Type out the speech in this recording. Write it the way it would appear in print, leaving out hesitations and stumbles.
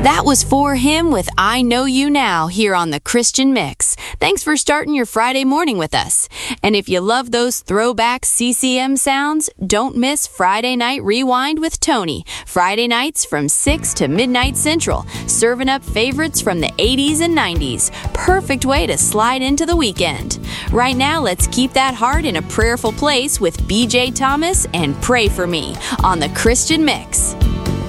That was For Him with I Know You Now here on the Christian Mix. Thanks for starting your Friday morning with us. And if you love those throwback CCM sounds, don't miss Friday Night Rewind with Tony. Friday nights from 6 to midnight Central, serving up favorites from the 80s and 90s. Perfect way to slide into the weekend. Right now, let's keep that heart in a prayerful place with BJ Thomas and Pray For Me on the Christian Mix.